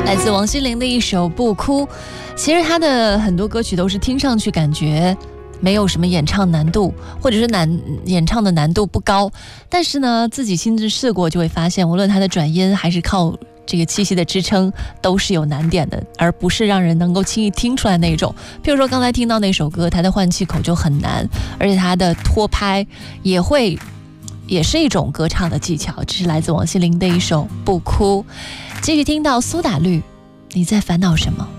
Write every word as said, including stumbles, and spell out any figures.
来自王心凌的一首《不哭》。其实她的很多歌曲都是听上去感觉没有什么演唱难度，或者是难演唱的难度不高，但是呢自己亲自试过就会发现，无论她的转音还是靠这个气息的支撑都是有难点的，而不是让人能够轻易听出来那种。譬如说刚才听到那首歌，它的换气口就很难，而且它的拖拍也会也是一种歌唱的技巧。这是来自王心凌的一首《不哭》。继续听到苏打绿，你在烦恼什么？